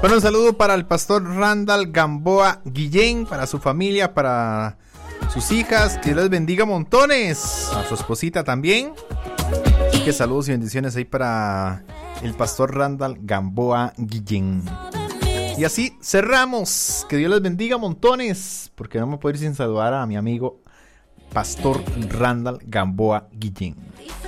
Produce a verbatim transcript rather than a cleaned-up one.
Bueno, un saludo para el pastor Randall Gamboa Guillén, para su familia, para sus hijas, que les bendiga montones, a su esposita también. Así que saludos y bendiciones ahí para el pastor Randall Gamboa Guillén. Y así cerramos. Que Dios les bendiga montones, porque no me puedo ir sin saludar a mi amigo pastor Randall Gamboa Guillén.